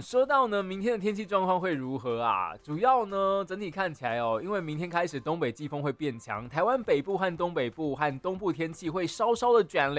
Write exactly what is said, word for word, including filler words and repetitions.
嗯，说到呢，明天的天气状况会如何啊？主要呢，整体看起来哦，因为明天开始东北季风会变强，台湾北部和东北部和东部天气会稍稍的转